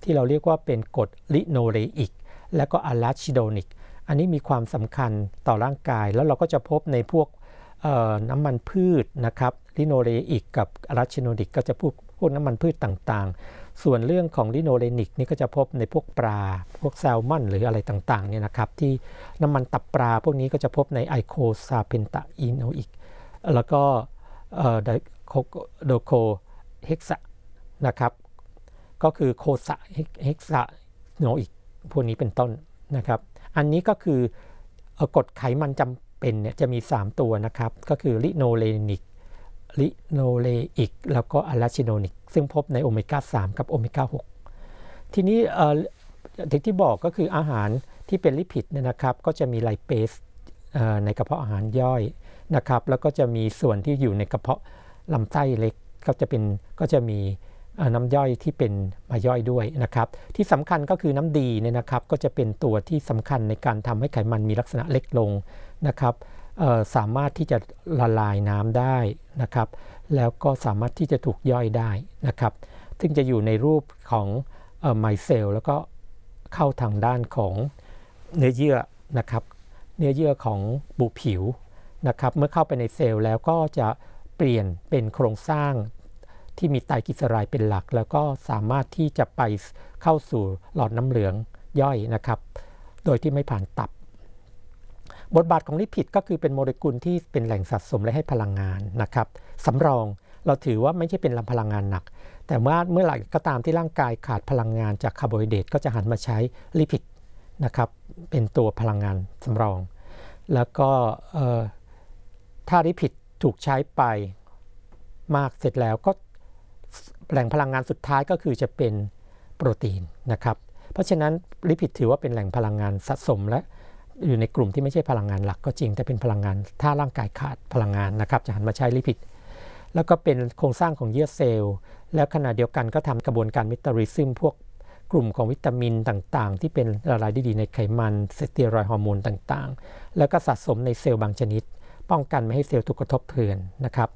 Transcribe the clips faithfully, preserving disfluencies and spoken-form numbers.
ที่เราเรียกว่าเป็นกรดลิโนเลอิกและก็อะราชิโดนิกอันนี้มีความสำคัญต่อร่างกายแล้วเราก็จะพบในพวกน้ำมันพืชนะครับลิโนเลอิกกับอะราชิโดนิกก็จะพูดพวกน้ำมันพืชต่างๆส่วนเรื่องของลิโนเลนิกนี่ก็จะพบในพวกปลาพวกแซลมอนหรืออะไรต่างๆเนี่ยนะครับที่น้ำมันตับปลาพวกนี้ก็จะพบในไอโคซาเพนตาอีโนอิกแล้วก็โดโคเฮกซานะครับก็คือโคซาเฮกซาโนอิกพวกนี้เป็นต้นนะครับอันนี้ก็คือกรดไขมันจำเป็นเนี่ยจะมีสามตัวนะครับก็คือลิโนเลนิกลิโนเลอิกแล้วก็อะราชิโดนิกซึ่งพบในโอเมก้าสามกับโอเมก้าหกทีนี้ที่ที่บอกก็คืออาหารที่เป็นลิพิดเนี่ยนะครับก็จะมีไลเปสในกระเพาะอาหารย่อยนะครับแล้วก็จะมีส่วนที่อยู่ในกระเพาะลำไส้เล็กก็จะเป็นก็จะมีน้ำย่อยที่เป็นมาย่อยด้วยนะครับที่สำคัญก็คือน้ำดีเนี่ยนะครับก็จะเป็นตัวที่สำคัญในการทำให้ไขมันมีลักษณะเล็กลงนะครับสามารถที่จะละลายน้ำได้นะครับแล้วก็สามารถที่จะถูกย่อยได้นะครับซึ่งจะอยู่ในรูปของไมเซลแล้วก็เข้าทางด้านของเนื้อเยื่อนะครับเนื้อเยื่อของบุผิวนะครับเมื่อเข้าไปในเซลล์แล้วก็จะเปลี่ยนเป็นโครงสร้างที่มีไตรกลีเซอไรด์เป็นหลักแล้วก็สามารถที่จะไปเข้าสู่หลอดน้ำเหลืองย่อยนะครับโดยที่ไม่ผ่านตับบทบาทของลิพิดก็คือเป็นโมเลกุลที่เป็นแหล่งสะสมและให้พลังงานนะครับสำรองเราถือว่าไม่ใช่เป็นพลังงานหนักแต่เมื่อเมื่อไหร่ก็ตามที่ร่างกายขาดพลังงานจากคาร์โบไฮเดรตก็จะหันมาใช้ลิพิดนะครับเป็นตัวพลังงานสำรองแล้วก็ถ้าลิพิดถูกใช้ไปมากเสร็จแล้วก็แหล่งพลังงานสุดท้ายก็คือจะเป็นโปรตีนนะครับเพราะฉะนั้นลิพิดถือว่าเป็นแหล่งพลังงานสะสมและอยู่ในกลุ่มที่ไม่ใช่พลังงานหลักก็จริงแต่เป็นพลังงานถ้าร่างกายขาดพลังงานนะครับจะหันมาใช้ลิพิดแล้วก็เป็นโครงสร้างของเยื่อเซลล์แล้วขณะเดียวกันก็ทำกระบวนการเมตาบอลิซึมพวกกลุ่มของวิตามินต่างๆที่เป็นละลายได้ดีในไขมันสเตียรอยด์ฮอร์โมนต่างๆแล้วก็สะสมในเซลล์บางชนิดป้องกันไม่ให้เซลล์ถูกกระทบกระเทือนนะครับ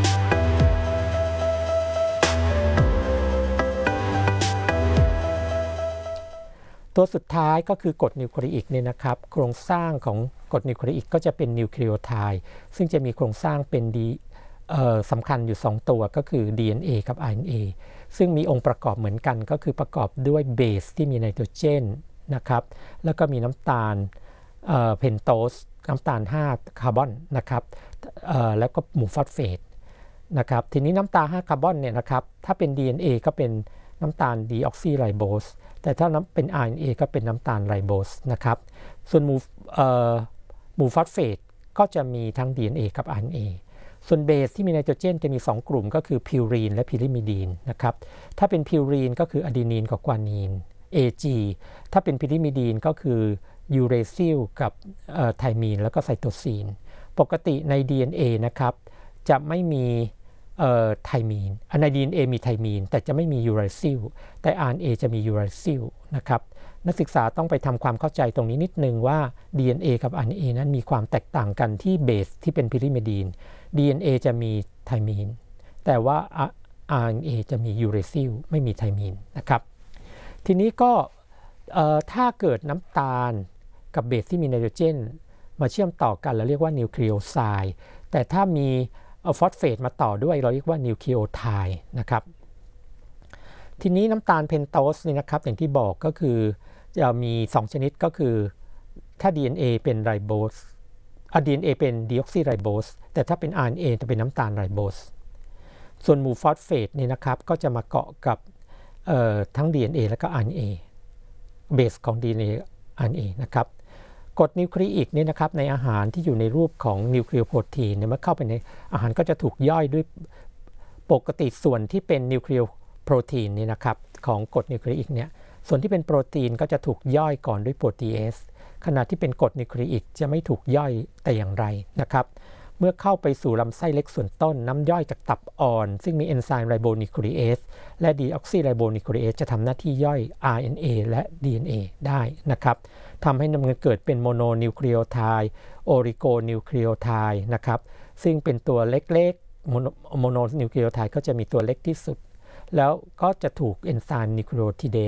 ตัวสุดท้ายก็คือกรดนิวคลีอิกเนี่ยนะครับโครงสร้างของกรดนิวคลีอิกก็จะเป็นนิวคลีโอไทด์ซึ่งจะมีโครงสร้างเป็นดีสำคัญอยู่สองตัวก็คือ ดี เอ็น เอ กับ อาร์ เอ็น เอ ซึ่งมีองค์ประกอบเหมือนกันก็คือประกอบด้วยเบสที่มีไนโตรเจนนะครับแล้วก็มีน้ำตาลเพนโตสน้ำตาลห้าคาร์บอนนะครับแล้วก็หมู่ฟอสเฟตนะครับทีนี้น้ำตาลห้าคาร์บอนเนี่ยนะครับถ้าเป็น ดี เอ็น เอ ก็เป็นน้ำตาลดีออกซิไรโบสแต่ถ้าเป็น อาร์ เอ็น เอ ก็เป็นน้ำตาลไรโบสนะครับส่วนหมู่หมู่ฟอสเฟตก็จะมีทั้ง ดี เอ็น เอ กับ อาร์ เอ็น เอ ส่วนเบสที่มีไนโตรเจนจะมีสองกลุ่มก็คือพิวรีนและพิริมิดีนนะครับถ้าเป็นพิวรีนก็คืออะดีนีนกับกวานีน เอ จี ถ้าเป็นพิริมิดีนก็คือยูเรซิลกับไทมีนแล้วก็ไซโตซีนปกติใน ดี เอ็น เอ นะครับจะไม่มีไทมีนใน ดี เอ็น เอ มีไทมีนแต่จะไม่มียูไรซิลแต่ อาร์ เอ็น เอ จะมียูไรซิลนะครับนักศึกษาต้องไปทำความเข้าใจตรงนี้นิดนึงว่า ดี เอ็น เอ กับ อาร์ เอ็น เอ นั้นมีความแตกต่างกันที่เบสที่เป็นพิริมิดีน ดี เอ็น เอ จะมีไทมีนแต่ว่า อาร์ เอ็น เอ จะมียูเรซิลไม่มีไทมีนนะครับทีนี้ก็ถ้าเกิดน้ำตาลกับเบสที่มีไนโตรเจนมาเชื่อมต่อกันเราเรียกว่านิวคลีโอไซด์แต่ถ้ามีเอาฟอสเฟตมาต่อด้วยเราเรียกว่านิวคลีโอไทด์นะครับทีนี้น้ำตาลเพนโตสนี่นะครับอย่างที่บอกก็คือจะมีสองชนิดก็คือถ้า ดี เอ็น เอ เป็นไรโบสอะ ดี เอ็น เอ เป็นดีออกซิไรโบสแต่ถ้าเป็น อาร์ เอ็น เอ จะเป็นน้ำตาลไรโบสส่วนหมู่ฟอสเฟตนี่นะครับก็จะมาเกาะกับทั้ง ดี เอ็น เอ และก็ อาร์ เอ็น เอ เบสของ ดี เอ็น เอ อาร์ เอ็น เอ นะครับกรดนิวคลีอิกนี่นะครับในอาหารที่อยู่ในรูปของนิวคลีโอโปรตีนเนี่ยเมื่อเข้าไปในอาหารก็จะถูกย่อยด้วยปกติส่วนที่เป็นนิวคลีโอโปรตีนนี่นะครับของกรดนิวคลีอิกเนี่ยส่วนที่เป็นโปรตีนก็จะถูกย่อยก่อนด้วยโปรตีเอสขณะที่เป็นกรดนิวคลีอิกจะไม่ถูกย่อยแต่อย่างไรนะครับเมื่อเข้าไปสู่ลำไส้เล็กส่วนต้นน้ำย่อยจากตับอ่อนซึ่งมีเอนไซม์ไรโบนิวคลีเอสและดีออกซิไรโบนิวคลีเอสจะทำหน้าที่ย่อย อาร์ เอ็น เอ และ ดี เอ็น เอ ได้นะครับทำให้มันเกิดเป็นโมโนนิวคลีโอไทด์โอริโกนิวคลีโอไทด์นะครับซึ่งเป็นตัวเล็กๆโมโนนิวคลีโอไทด์ก็จะมีตัวเล็กที่สุดแล้วก็จะถูกเอนไซม์นิวคลีโอทิเด